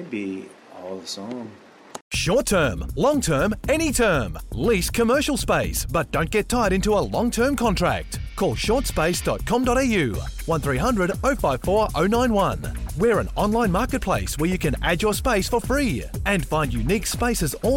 could be all the song. Short term, long term, any term. Lease commercial space, but don't get tied into a long-term contract. Call shortspace.com.au 1300 054 091. We're an online marketplace where you can add your space for free and find unique spaces all